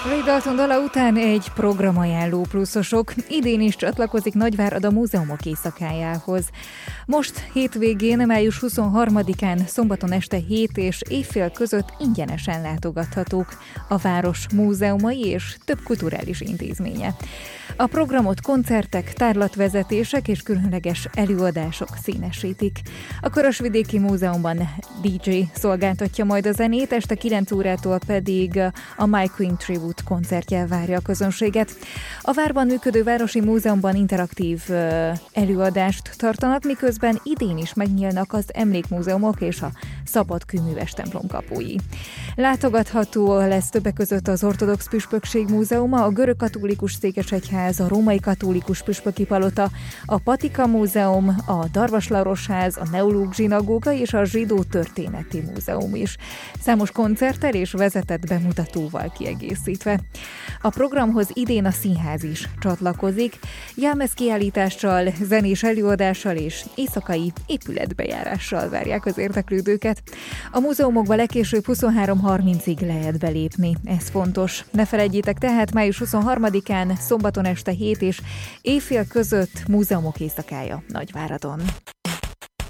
Ray Dalton dala után egy programajánló pluszosok. Idén is csatlakozik Nagyvárad a múzeumok éjszakájához. Most hétvégén, május 23-án, szombaton este 7 és éjfél között ingyenesen látogathatók a város múzeumai és több kulturális intézménye. A programot koncertek, tárlatvezetések és különleges előadások színesítik. A Karasvidéki Múzeumban DJ szolgáltatja majd a zenét, este 9 órától pedig a My Queen Tribute koncertje várja a közönséget. A várban működő Városi Múzeumban interaktív előadást tartanak, miközben idén is megnyílnak az emlékmúzeumok és a szabad kőműves templom kapui. Látogatható lesz többek között az Ortodox Püspökség Múzeuma, a Görögkatolikus Székesegyház, a Római Katolikus Püspöki Palota, a Patika Múzeum, a Darvaslarosház, a Neológ Zsinagóga és a Zsidó Történeti Múzeum is. Számos koncerttel és vezetett bemutatóval kiegészítve. A programhoz idén a színház is csatlakozik, jelmez kiállítással, zenés előadással és éjszakai épületbejárással várják az érdeklődőket. A múzeumokba legkésőbb 23:30-ig lehet belépni, ez fontos. Ne felejtjétek tehát, május 23-án, szombaton este 7 és éjfél között múzeumok éjszakája Nagyváradon.